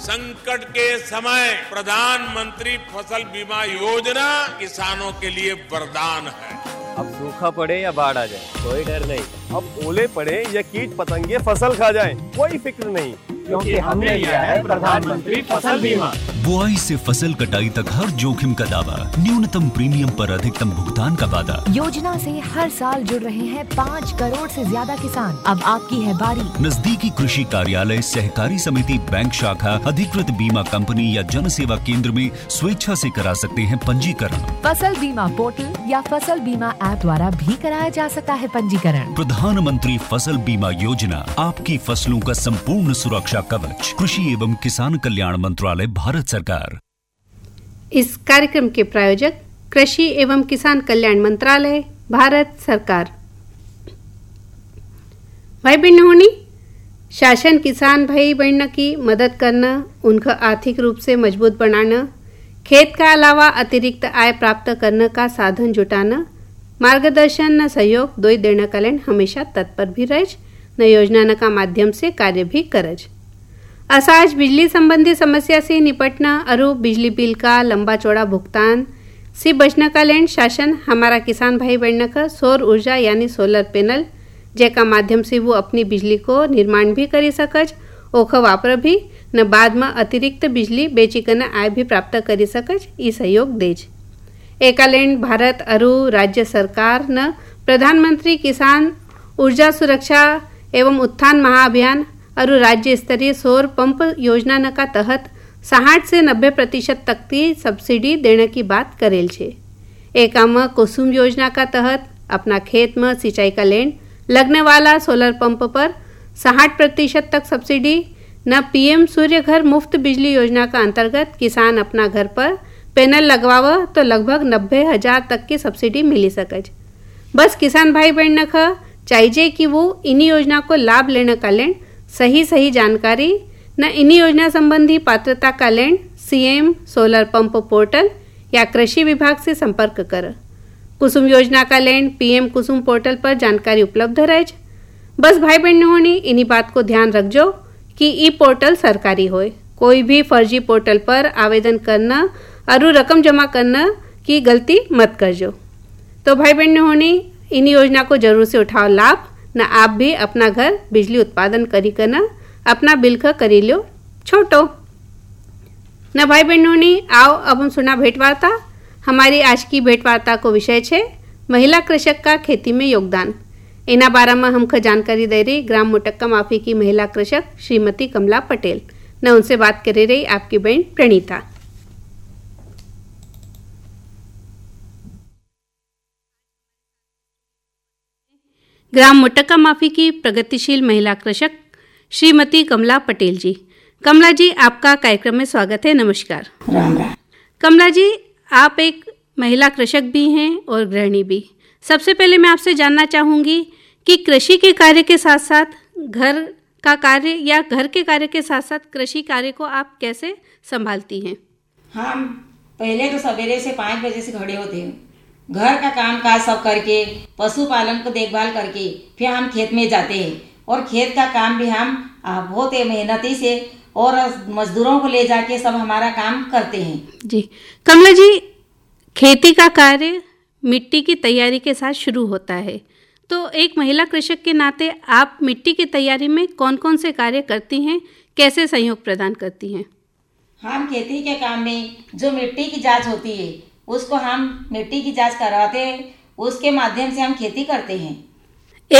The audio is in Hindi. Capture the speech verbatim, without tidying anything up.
संकट के समय प्रधानमंत्री फसल बीमा योजना किसानों के लिए वरदान है। अब सूखा पड़े या बाढ़ आ जाए कोई डर नहीं, अब ओले पड़े या कीट पतंगे फसल खा जाए कोई फिक्र नहीं, क्योंकि हमने लिया है प्रधानमंत्री फसल बीमा। बुआई से फसल कटाई तक हर जोखिम का दावा, न्यूनतम प्रीमियम पर अधिकतम भुगतान का वादा। योजना से हर साल जुड़ रहे हैं पाँच करोड़ से ज्यादा किसान। अब आपकी है बारी। नजदीकी कृषि कार्यालय, सहकारी समिति, बैंक शाखा, अधिकृत बीमा कंपनी या जन सेवा केंद्र में स्वेच्छा से करा सकते हैं पंजीकरण। फसल बीमा पोर्टल या फसल बीमा ऐप द्वारा भी कराया जा सकता है पंजीकरण। प्रधानमंत्री फसल बीमा योजना, आपकी फसलों का संपूर्ण सुरक्षा कवच। कृषि एवं किसान कल्याण मंत्रालय, भारत सरकार। इस कार्यक्रम के प्रायोजक कृषि एवं किसान कल्याण मंत्रालय, भारत सरकार। भाई बहनों, शासन किसान भाई बहनों की मदद करना, उनको आर्थिक रूप से मजबूत बनाना, खेत का अलावा अतिरिक्त आय प्राप्त करने का साधन जुटाना, मार्गदर्शन न सहयोग दोई देने का लेन हमेशा तत्पर भी रह न योजना न का माध्यम से कार्य भी करज। असहज बिजली संबंधी समस्या से निपटना और बिजली बिल का लंबा चौड़ा भुगतान से बचने का लेन शासन हमारा किसान भाई बहनों का सौर ऊर्जा यानी सोलर पैनल जेका माध्यम से वो अपनी बिजली को निर्माण भी करी सकज, ओख वापर भी न बाद में अतिरिक्त बिजली बेची कर आय भी प्राप्त करी सकज, ई सहयोग देज। एका लेन भारत और राज्य सरकार न प्रधानमंत्री किसान ऊर्जा सुरक्षा एवं उत्थान महाअभियान और राज्य स्तरीय सौर पंप योजना न का तहत साठ से नब्बे प्रतिशत तक की सब्सिडी देने की बात करेल छे। एका में कुसुम योजना का तहत अपना खेत में सिंचाई का लेन लगने वाला सोलर पंप पर साठ प्रतिशत तक सब्सिडी न पीएम सूर्य घर मुफ्त बिजली योजना का अंतर्गत किसान अपना घर पर पैनल लगवावा तो लगभग नब्बे हजार तक की सब्सिडी मिली सकज। बस किसान भाई बहन का चाहिए कि वो इन्हीं योजना को लाभ लेने का लेन सही सही जानकारी न इन्हीं योजना संबंधी पात्रता का लेन सीएम सोलर पंप पोर्टल या कृषि विभाग से संपर्क कर। कुसुम योजना का लेन पीएम कुसुम पोर्टल पर जानकारी उपलब्ध रहे। बस भाई बहनों ने इन्हीं बात को ध्यान रखजो कि ई पोर्टल सरकारी होए, कोई भी फर्जी पोर्टल पर आवेदन करना और रकम जमा करना की गलती मत करजो। तो भाई बहनों ने इन्हीं योजना को जरूर से उठाओ लाभ, न आप भी अपना घर बिजली उत्पादन करी करना अपना बिल का करी लो छोटो न। भाई बहनों ने आओ अब हम सुना भेंटवार्ता। हमारी आज की भेंटवार्ता को विषय छे महिला कृषक का खेती में योगदान। इना बारे में हमको जानकारी दे रही ग्राम मुटक्का माफी की महिला कृषक श्रीमती कमला पटेल न, उनसे बात कर रही आपकी बहन प्रणीता। ग्राम मुटक्का माफी की प्रगतिशील महिला कृषक श्रीमती कमला पटेल जी। कमला जी, आपका कार्यक्रम में स्वागत है। नमस्कार। राम राम। कमला जी, आप एक महिला कृषक भी हैं और गृहिणी भी। सबसे पहले मैं आपसे जानना चाहूँगी कि कृषि के कार्य के साथ साथ घर का कार्य या घर के कार्य के साथ साथ कृषि कार्य को आप कैसे संभालती हैं? हम पहले तो सवेरे से पाँच बजे से खड़े होते हैं, घर का काम काज सब करके पशुपालन को देखभाल करके फिर हम खेत में जाते हैं और खेत का काम भी हम बहुत मेहनती से और मजदूरों को ले जाके सब हमारा काम करते हैं। जी कमला जी, खेती का कार्य मिट्टी की तैयारी के साथ शुरू होता है, तो एक महिला कृषक के नाते आप मिट्टी की तैयारी में कौन कौन से कार्य करती हैं, कैसे सहयोग प्रदान करती हैं? हम खेती के काम में जो मिट्टी की जांच होती है उसको हम मिट्टी की जांच करवाते हैं, उसके माध्यम से हम खेती करते हैं।